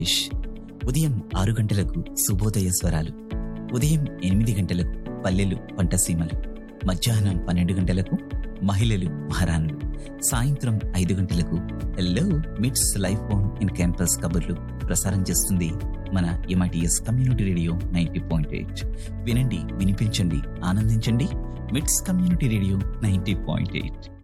ఇష్. ఉదయం 6 గంటలకు శుభోదయ స్వరాలు, ఉదయం 8 గంటలకు పల్లెలు పంటసీమలు, మధ్యాహ్నం 12 గంటలకు మహిళలు మహారాణులు, సాయంత్రం 5 గంటలకు హెల్లో మిట్స్ లైఫ్ ఆన్ ఇన్ క్యాంపస్ కబుర్లు ప్రసారం చేస్తుంది మన MITS కమ్యూనిటీ రేడియో 90.8. వినండి, వినిపించండి, ఆనందించండి. మిట్స్ కమ్యూనిటీ రేడియో 90.8.